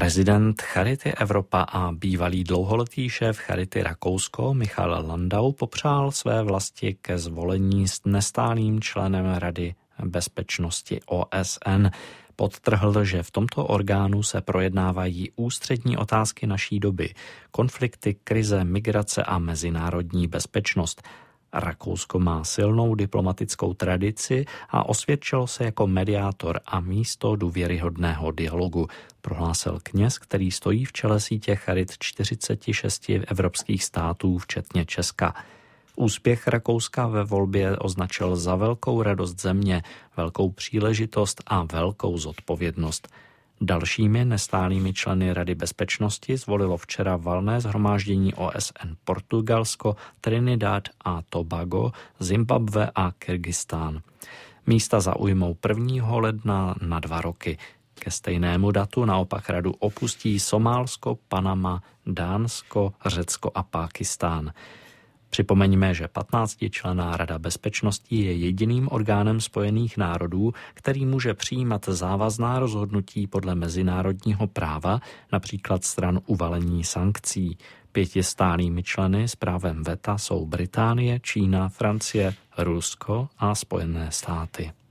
Prezident Charity Evropa a bývalý dlouholetý šéf Charity Rakousko Michal Landau popřál své vlasti ke zvolení s nestálým členem Rady bezpečnosti OSN. Podtrhl, že v tomto orgánu se projednávají ústřední otázky naší doby, konflikty, krize, migrace a mezinárodní bezpečnost. Rakousko má silnou diplomatickou tradici a osvědčilo se jako mediátor a místo důvěryhodného dialogu, prohlásil kněz, který stojí v čele sítě charit 46 evropských států, včetně Česka. Úspěch Rakouska ve volbě označil za velkou radost země, velkou příležitost a velkou zodpovědnost. Dalšími nestálými členy Rady bezpečnosti zvolilo včera valné shromáždění OSN Portugalsko, Trinidad a Tobago, Zimbabwe a Kyrgyzstán. Místa zaujmou 1. ledna na 2 roky. Ke stejnému datu naopak radu opustí Somálsko, Panama, Dánsko, Řecko a Pákistán. Připomeňme, že 15členná Rada bezpečnosti je jediným orgánem Spojených národů, který může přijímat závazná rozhodnutí podle mezinárodního práva, například stran uvalení sankcí. 5 stálými členy s právem veta jsou Británie, Čína, Francie, Rusko a Spojené státy.